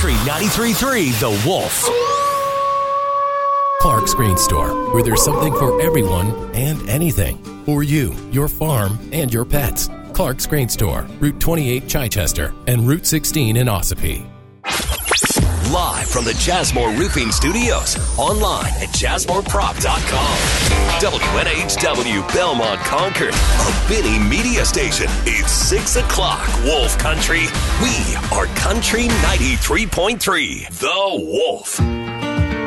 Country 93.3 The Wolf. Clark's Grain Store, where there's something for everyone and anything. For you, your farm, and your pets. Clark's Grain Store, Route 28 Chichester, and Route 16 in Ossipee. Live from the Jasmore Roofing Studios. Online at JasmoreProp.com. WNHW Belmont Concord, a Benny Media Station. It's 6 o'clock, Wolf Country. We are Country 93.3, The Wolf.